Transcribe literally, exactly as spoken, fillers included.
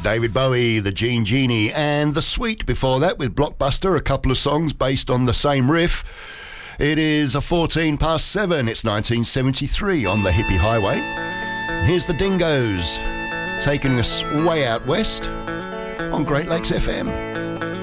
David Bowie, the Gene Genie, and The Sweet before that with Blockbuster, a couple of songs based on the same riff. It is a fourteen past seven. It's nineteen seventy-three on the Hippie Highway. And here's the Dingoes taking us way out west on Great Lakes F M.